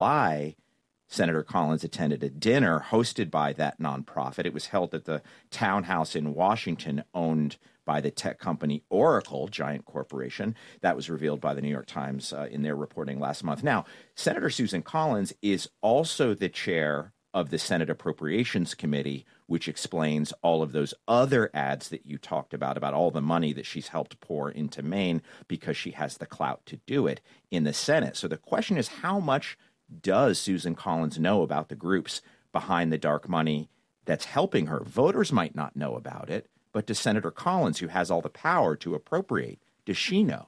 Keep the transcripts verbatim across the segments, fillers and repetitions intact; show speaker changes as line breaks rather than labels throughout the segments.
July, Senator Collins attended a dinner hosted by that nonprofit. It was held at the townhouse in Washington, owned by the tech company Oracle, giant corporation. That was revealed by the New York Times uh, in their reporting last month. Now, Senator Susan Collins is also the chair of the Senate Appropriations Committee, which explains all of those other ads that you talked about, about all the money that she's helped pour into Maine because she has the clout to do it in the Senate. So the question is, how much does Susan Collins know about the groups behind the dark money that's helping her? Voters might not know about it, but does Senator Collins, who has all the power to appropriate, does she know?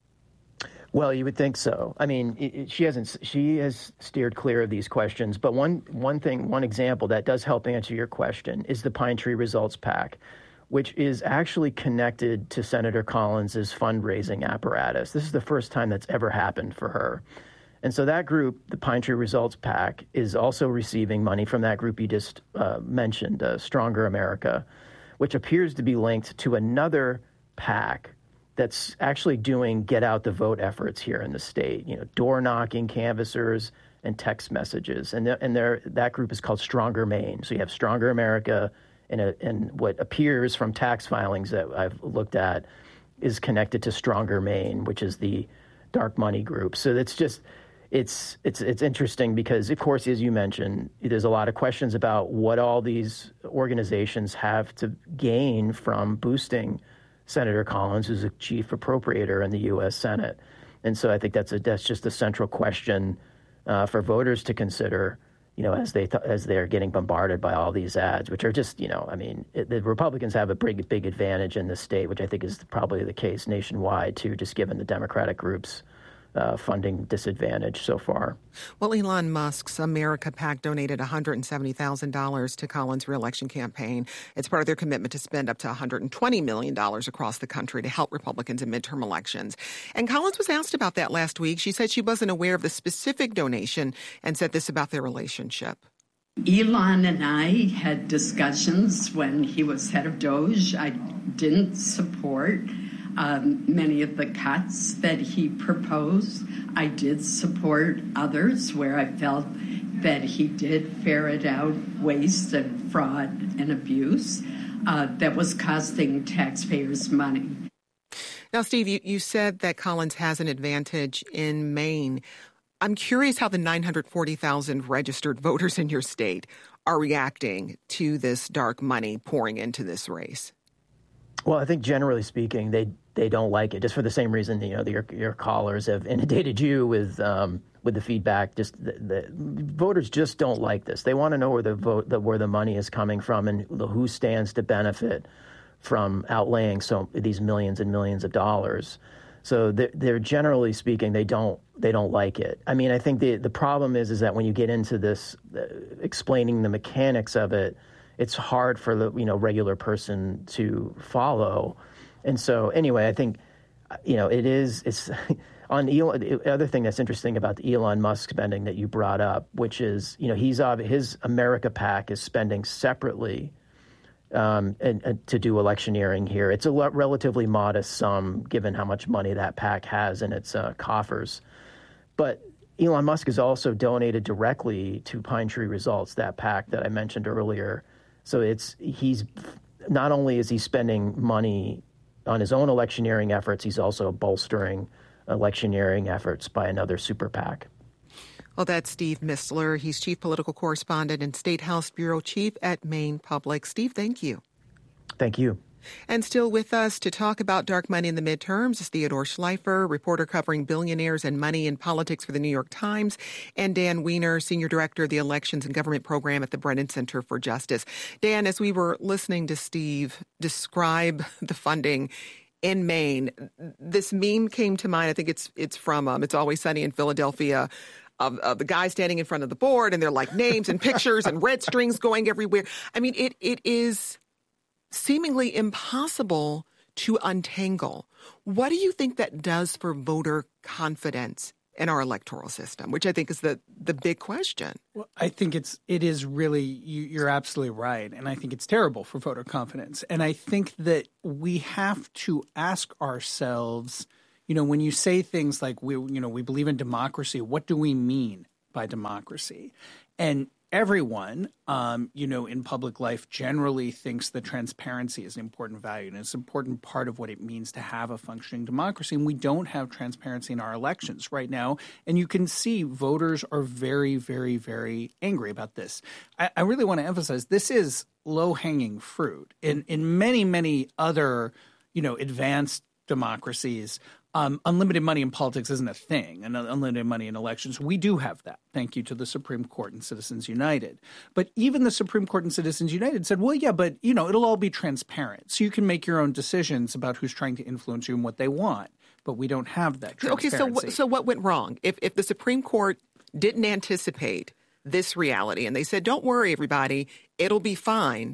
Well, you would think so. I mean, it, it, she hasn't. She has steered clear of these questions. But one one thing, one example that does help answer your question is the Pine Tree Results PAC, which is actually connected to Senator Collins's fundraising apparatus. This is the first time that's ever happened for her. And so that group, the Pine Tree Results PAC, is also receiving money from that group you just uh, mentioned, uh, Stronger America, which appears to be linked to another PAC that's actually doing get out the vote efforts here in the state, you know, door knocking, canvassers, and text messages. And, and that group is called Stronger Maine. So you have Stronger America, and, a, and what appears from tax filings that I've looked at is connected to Stronger Maine, which is the dark money group. So it's just, it's it's it's interesting because, of course, as you mentioned, there's a lot of questions about what all these organizations have to gain from boosting Senator Collins, who's a chief appropriator in the U S Senate. And so I think that's a that's just a central question uh, for voters to consider, you know, as they th- as they're getting bombarded by all these ads, which are just, you know, I mean, it, the Republicans have a big big advantage in the state, which I think is probably the case nationwide too, just given the Democratic groups' Uh, funding disadvantage so far.
Well, Elon Musk's America PAC donated one hundred seventy thousand dollars to Collins' reelection campaign. It's part of their commitment to spend up to one hundred twenty million dollars across the country to help Republicans in midterm elections. And Collins was asked about that last week. She said she wasn't aware of the specific donation and said this about their relationship.
Elon and I had discussions when he was head of DOGE. I didn't support Um, many of the cuts that he proposed. I did support others where I felt that he did ferret out waste and fraud and abuse uh, that was costing taxpayers money.
Now, Steve, you, you said that Collins has an advantage in Maine. I'm curious how the nine hundred forty thousand registered voters in your state are reacting to this dark money pouring into this race.
Well, I think generally speaking, they they don't like it, just for the same reason, you know, the, your your callers have inundated you with um, with the feedback. Just the, the voters just don't like this. They want to know where the vote, the, where the money is coming from, and who stands to benefit from outlaying so these millions and millions of dollars. So they're, they're generally speaking, they don't they don't like it. I mean, I think the the problem is is that when you get into this, uh, explaining the mechanics of it, it's hard for the, you know, regular person to follow. And so anyway, I think, you know, it is, it's on Elon, the other thing that's interesting about the Elon Musk spending that you brought up, which is, you know, he's, his America PAC is spending separately um, and, and to do electioneering here. It's a lo- relatively modest sum given how much money that PAC has in its uh, coffers. But Elon Musk has also donated directly to Pine Tree Results, that PAC that I mentioned earlier. So it's he's not only is he spending money on his own electioneering efforts, he's also bolstering electioneering efforts by another super PAC.
Well, that's Steve Mistler. He's chief political correspondent and State House bureau chief at Maine Public. Steve, thank you.
Thank you.
And still with us to talk about dark money in the midterms is Theodore Schleifer, reporter covering billionaires and money in politics for the New York Times, and Dan Weiner, senior director of the Elections and Government Program at the Brennan Center for Justice. Dan, as we were listening to Steve describe the funding in Maine, this meme came to mind. I think it's it's from um, It's Always Sunny in Philadelphia, of, of the guy standing in front of the board, and they're like names and pictures and red strings going everywhere. I mean, it it is seemingly impossible to untangle. What do you think that does for voter confidence in our electoral system, which I think is the, the big question?
Well, I think it's it is really, you, you're absolutely right. And I think it's terrible for voter confidence. And I think that we have to ask ourselves, you know, when you say things like, we, you know, we believe in democracy, what do we mean by democracy. And everyone, um, you know, in public life generally thinks that transparency is an important value, and it's an important part of what it means to have a functioning democracy. And we don't have transparency in our elections right now. And you can see voters are very, very, very angry about this. I, I really want to emphasize this is low-hanging fruit. In in many, many other, you know, advanced democracies, Um, unlimited money in politics isn't a thing, and unlimited money in elections. We do have that, thank you to the Supreme Court and Citizens United. But even the Supreme Court and Citizens United said, well, yeah, but, you know, it'll all be transparent. So you can make your own decisions about who's trying to influence you and what they want. But we don't have that transparency.
Okay, so, w- so what went wrong? If, if the Supreme Court didn't anticipate this reality and they said, don't worry, everybody, it'll be fine.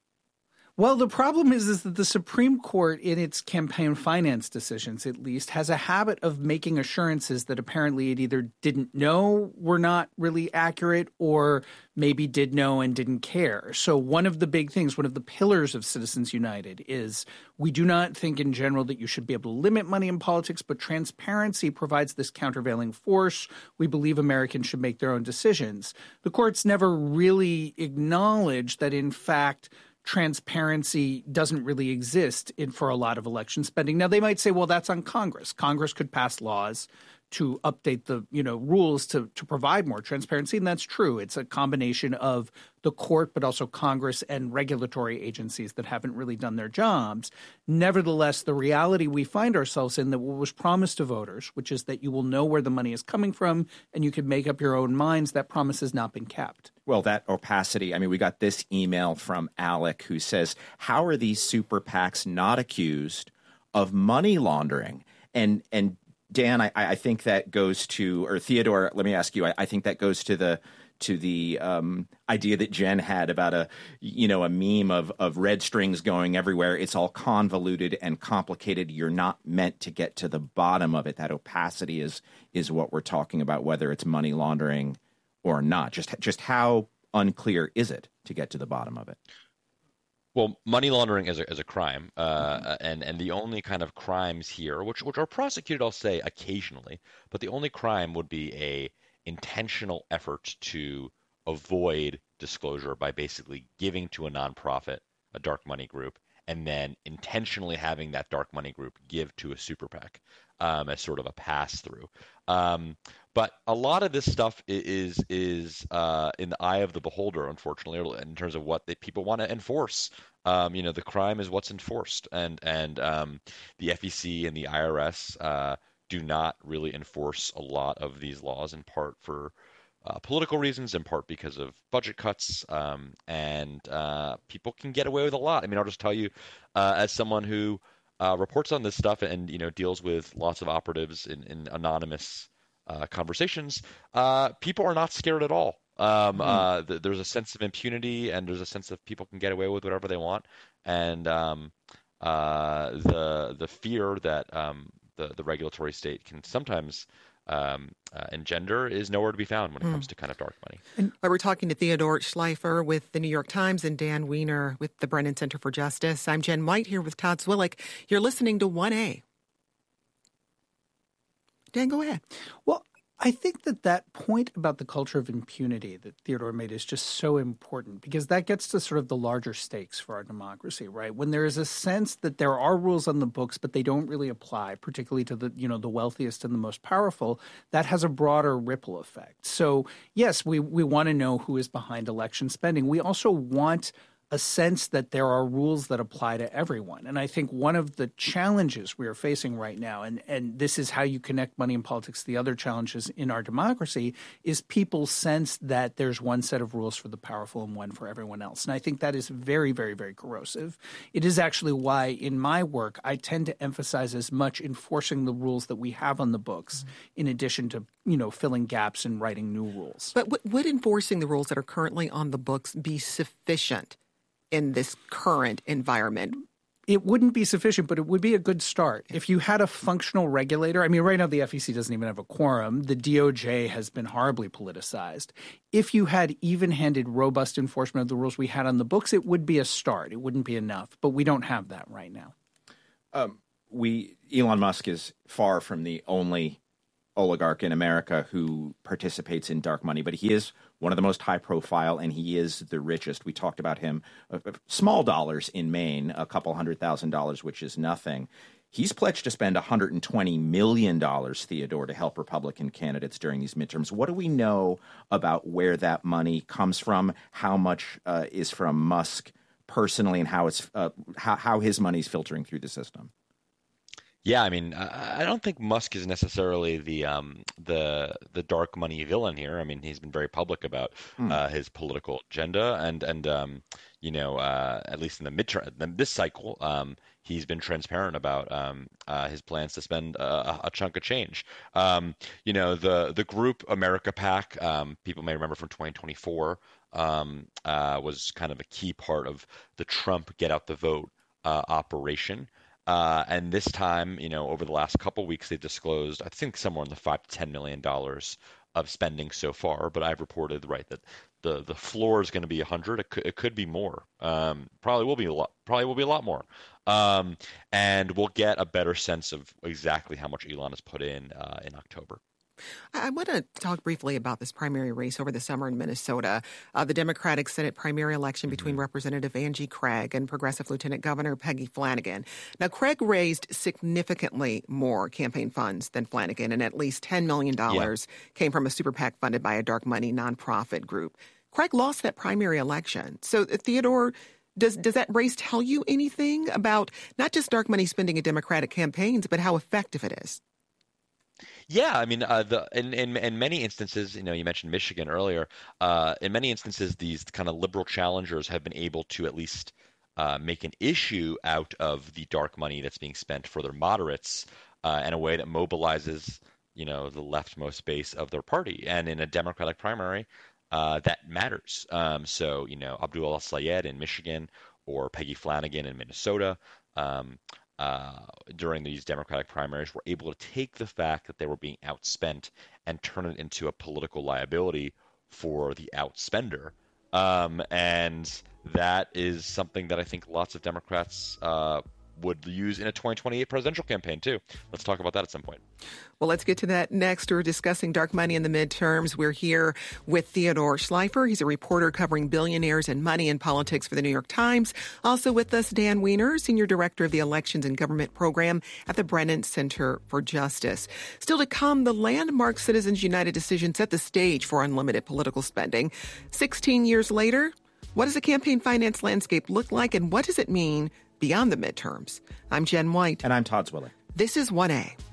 Well, the problem is, is that the Supreme Court, in its campaign finance decisions at least, has a habit of making assurances that apparently it either didn't know were not really accurate or maybe did know and didn't care. So one of the big things, one of the pillars of Citizens United is we do not think in general that you should be able to limit money in politics, but transparency provides this countervailing force. We believe Americans should make their own decisions. The courts never really acknowledged that, in fact, transparency doesn't really exist in, for a lot of election spending. Now, they might say, well, that's on Congress. Congress could pass laws to update the, you know, rules to, to provide more transparency. And that's true. It's a combination of the court, but also Congress and regulatory agencies that haven't really done their jobs. Nevertheless, the reality we find ourselves in, that what was promised to voters, which is that you will know where the money is coming from and you can make up your own minds, that promise has not been kept.
Well, that opacity, I mean, we got this email from Alec who says, how are these super PACs not accused of money laundering? And, and Dan, I, I think that goes to, or Theodore, let me ask you, I, I think that goes to the to the um, idea that Jen had about a, you know, a meme of, of red strings going everywhere. It's all convoluted and complicated. You're not meant to get to the bottom of it. That opacity is is what we're talking about, whether it's money laundering or not. Just just how unclear is it to get to the bottom of it?
Well, money laundering is a, is a crime, uh, mm-hmm. and, and the only kind of crimes here, which which are prosecuted, I'll say, occasionally, but the only crime would be a intentional effort to avoid disclosure by basically giving to a nonprofit, a dark money group, and then intentionally having that dark money group give to a super PAC um, as sort of a pass-through. Um, but a lot of this stuff is is uh, in the eye of the beholder, unfortunately, in terms of what the people want to enforce. Um, you know, the crime is what's enforced, and and um, the F E C and the I R S uh, do not really enforce a lot of these laws, in part for uh, political reasons, in part because of budget cuts, um, and uh, people can get away with a lot. I mean, I'll just tell you, uh, as someone who uh, reports on this stuff and, you know, deals with lots of operatives in, in anonymous uh, conversations, uh, people are not scared at all. Um, mm-hmm. uh, th- there's a sense of impunity, and there's a sense of people can get away with whatever they want, and um, uh, the the fear that um, the the regulatory state can sometimes um, uh, engender is nowhere to be found when it mm. comes to kind of dark money.
And we're talking to Theodore Schleifer with the New York Times and Dan Weiner with the Brennan Center for Justice. I'm Jen White here with Todd Zwillich. You're listening to one A. Dan, go ahead.
Well, I think that that point about the culture of impunity that Theodore made is just so important, because that gets to sort of the larger stakes for our democracy, right? When there is a sense that there are rules on the books, but they don't really apply, particularly to the, you know, the wealthiest and the most powerful, that has a broader ripple effect. So, yes, we, we want to know who is behind election spending. We also want a sense that there are rules that apply to everyone. And I think one of the challenges we are facing right now, and, and this is how you connect money in politics to the other challenges in our democracy, is people's sense that there's one set of rules for the powerful and one for everyone else. And I think that is very, very, very corrosive. It is actually why in my work I tend to emphasize as much enforcing the rules that we have on the books mm-hmm. in addition to, you know, filling gaps and writing new rules.
But w- would enforcing the rules that are currently on the books be sufficient in this current environment?
It wouldn't be sufficient, but it would be a good start. If you had a functional regulator, I mean, right now the F E C doesn't even have a quorum. The D O J has been horribly politicized. If you had even-handed, robust enforcement of the rules we had on the books, it would be a start. It wouldn't be enough, but we don't have that right now.
Um, we Elon Musk is far from the only oligarch in America who participates in dark money, but he is one of the most high profile, and he is the richest. We talked about him, uh, small dollars in Maine, a couple hundred thousand dollars, which is nothing. He's pledged to spend one hundred twenty million dollars, Theodore, to help Republican candidates during these midterms. What do we know about where that money comes from, how much uh, is from Musk personally, and how it's uh, how, how his money is filtering through the system?
Yeah, I mean, I don't think Musk is necessarily the um, the the dark money villain here. I mean, he's been very public about mm. uh, his political agenda, and and um, you know, uh, at least in the midterm, this cycle, um, he's been transparent about um, uh, his plans to spend a, a chunk of change. Um, you know, the the group America PAC, um, people may remember from twenty twenty-four, um, uh, was kind of a key part of the Trump get out the vote uh, operation. Uh, and this time, you know, over the last couple of weeks, they've disclosed, I think, somewhere in the five to ten million dollars of spending so far. But I've reported, right, that the the floor is going to be a hundred. It could, it could be more. Um, probably will be a lot. Probably will be a lot more. Um, and we'll get a better sense of exactly how much Elon has put in uh, in October.
I want to talk briefly about this primary race over the summer in Minnesota. Uh, the Democratic Senate primary election between mm-hmm. Representative Angie Craig and Progressive Lieutenant Governor Peggy Flanagan. Now, Craig raised significantly more campaign funds than Flanagan, and at least ten million dollars yeah. came from a super PAC funded by a dark money nonprofit group. Craig lost that primary election. So, Theodore, does does that race tell you anything about not just dark money spending in Democratic campaigns, but how effective it is?
Yeah, I mean, uh, the in, in in many instances, you know, you mentioned Michigan earlier. Uh, in many instances, these kind of liberal challengers have been able to at least uh, make an issue out of the dark money that's being spent for their moderates uh, in a way that mobilizes, you know, the leftmost base of their party. And in a Democratic primary, uh, that matters. Um, so, you know, Abdul El-Sayed in Michigan or Peggy Flanagan in Minnesota. Um, Uh, during these Democratic primaries were able to take the fact that they were being outspent and turn it into a political liability for the outspender. Um, and that is something that I think lots of Democrats uh, would use in a twenty twenty-eight presidential campaign, too. Let's talk about that at some point.
Well, let's get to that next. We're discussing dark money in the midterms. We're here with Theodore Schleifer. He's a reporter covering billionaires and money in politics for the New York Times. Also with us, Dan Weiner, Senior Director of the Elections and Government Program at the Brennan Center for Justice. Still to come, the landmark Citizens United decision set the stage for unlimited political spending. Sixteen years later, what does the campaign finance landscape look like, and what does it mean beyond the midterms? I'm Jen White.
And I'm Todd Zwilling.
This is one A.